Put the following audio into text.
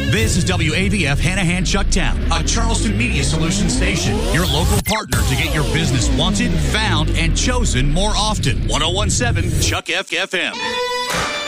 This is WAVF Hanahan Chucktown, a Charleston Media Solutions station. Your local partner to get your business wanted, found, and chosen more often. 1017 Chuck FM.